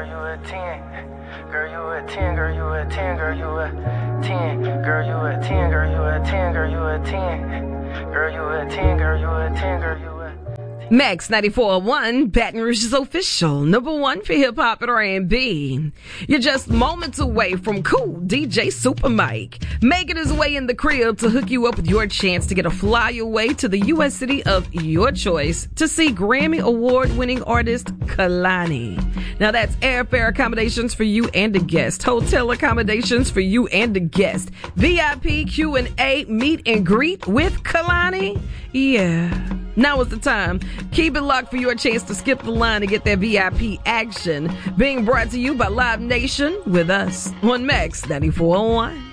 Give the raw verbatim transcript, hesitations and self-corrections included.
girl, you a ten. Girl, you a ten, girl, you a ten, girl, you a ten. Girl, you a ten, girl, you a ten, girl, you a ten. Girl, you a ten, girl, you a ten, girl, you a ten. Max ninety-four point one, Baton Rouge's official number one for hip-hop and R and B. You're just moments away from cool D J Super Mike, making his way in the crib to hook you up with your chance to get a fly away to the U S city of your choice to see Grammy Award-winning artist Kehlani. Now that's airfare accommodations for you and the guest, hotel accommodations for you and the guest, V I P Q and A meet and greet with Kehlani. Yeah, now is the time. Keep it locked for your chance to skip the line and get that V I P action. Being brought to you by Live Nation with us on Max ninety-four point one.